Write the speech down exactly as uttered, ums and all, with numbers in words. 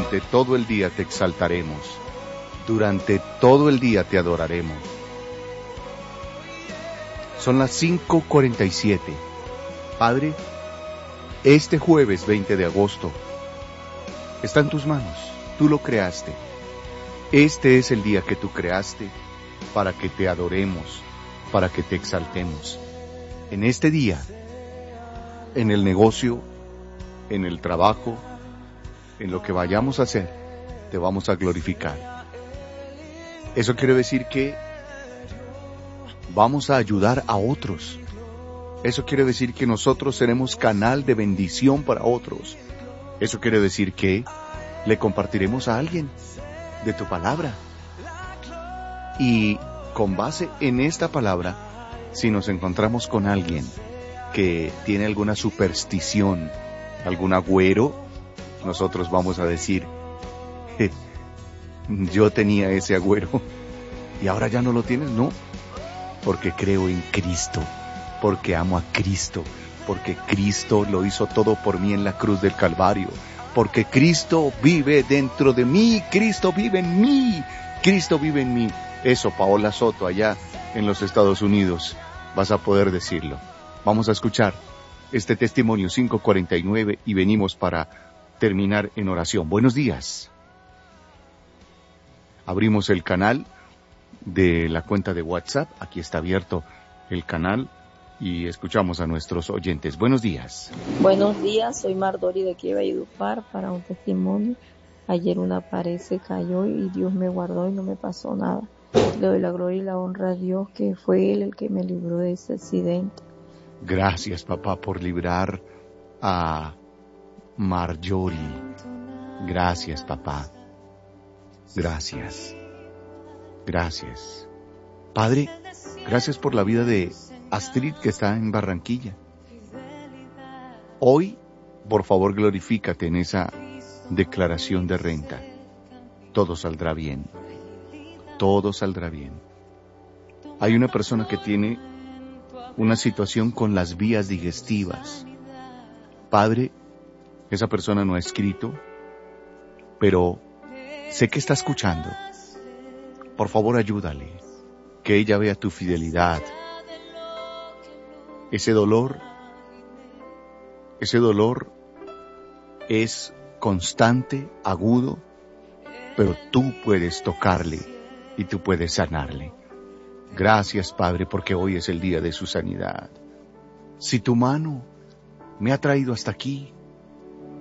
durante todo el día te exaltaremos, durante todo el día te adoraremos. Son las cinco cuarenta y siete. Padre, este jueves veinte de agosto está en tus manos, tú lo creaste. Este es el día que tú creaste para que te adoremos, para que te exaltemos. En este día, en el negocio, en el trabajo, en lo que vayamos a hacer, te vamos a glorificar. Eso quiere decir que vamos a ayudar a otros. Eso quiere decir que nosotros seremos canal de bendición para otros. Eso quiere decir que le compartiremos a alguien de tu palabra. Y con base en esta palabra, si nos encontramos con alguien que tiene alguna superstición, algún agüero, nosotros vamos a decir, yo tenía ese agüero y ahora ya no lo tienes. No, porque creo en Cristo, porque amo a Cristo, porque Cristo lo hizo todo por mí en la cruz del Calvario, porque Cristo vive dentro de mí, Cristo vive en mí, Cristo vive en mí. Eso, Paola Soto, allá en los Estados Unidos, vas a poder decirlo. Vamos a escuchar este testimonio cinco cuarenta y nueve y venimos para terminar en oración. Buenos días. Abrimos el canal de la cuenta de WhatsApp. Aquí está abierto el canal y escuchamos a nuestros oyentes. Buenos días. Buenos días, soy Mardori de aquí de Valledupar para un testimonio. Ayer una pared se cayó y Dios me guardó y no me pasó nada. Le doy la gloria y la honra a Dios, que fue Él el que me libró de ese accidente. Gracias, papá, por librar a Marjorie. Gracias, papá. Gracias. Gracias. Padre, gracias por la vida de Astrid, que está en Barranquilla. Hoy, por favor, glorifícate en esa declaración de renta. Todo saldrá bien. Todo saldrá bien. Hay una persona que tiene una situación con las vías digestivas. Padre, esa persona no ha escrito, pero sé que está escuchando. Por favor, ayúdale, que ella vea tu fidelidad. Ese dolor, ese dolor es constante, agudo, pero tú puedes tocarle y tú puedes sanarle. Gracias, Padre, porque hoy es el día de su sanidad. Si tu mano me ha traído hasta aquí,